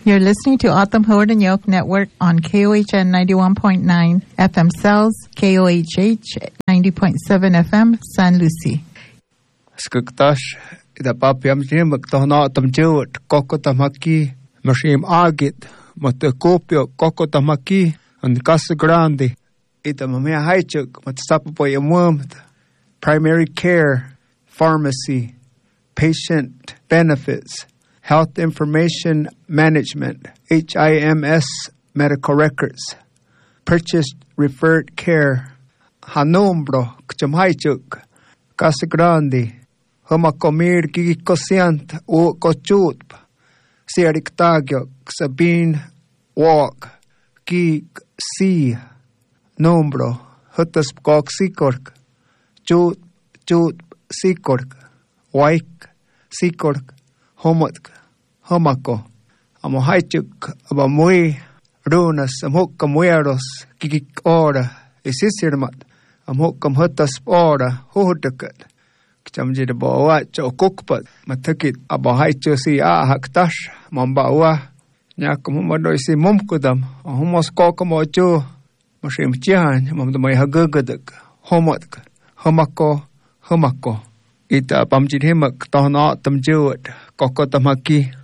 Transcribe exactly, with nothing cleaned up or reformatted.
You're listening to Autumn Howard and Yoke Network on K O H N ninety-one point nine F M Cells, K O H H ninety point seven F M San Lucie. Skuktash ida papiam jim tohna tamjut kokotamaki mashim agit matakopio kokotamaki and Casa Grande ida mamia haichuk matsapo yamum primary care, pharmacy, patient benefits, health information management, H I M S medical records, purchased referred care, Hanombro, Kchamhaichuk, Casa Grande, Homakomir Gigikosiant, O Kochut, Siariktagyo, Sabine, Walk, Gig, Si, Nombro, Huttaskok Sikork, Jut, Jut, Sikork, Waik, Sikork, Homotk, Homako, Amohaichuk, Abamui, Runas, Amhokamueros, Gigik Ora, Isisirmat, Amhokam Hutas Ora, Hohutukat, Kchamjid Bawa, Chokukpat, Matakit, Abahaichu si Ahaktash, Mambawa, Nyakamumado Mumkudam, Homos Kokamocho, Mashim Chian, Mamdamai Hagadak, Homotk, Homako, Homako. Ita pamjid himak tohna tamjut kokotamaki